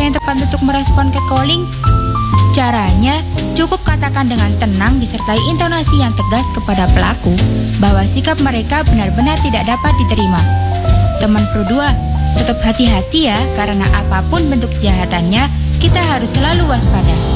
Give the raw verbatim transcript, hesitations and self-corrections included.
yang tepat untuk merespon catcalling? Caranya, cukup katakan dengan tenang disertai intonasi yang tegas kepada pelaku bahwa sikap mereka benar-benar tidak dapat diterima. Teman Pro dua, tetap hati-hati ya, karena apapun bentuk kejahatannya, kita harus selalu waspada.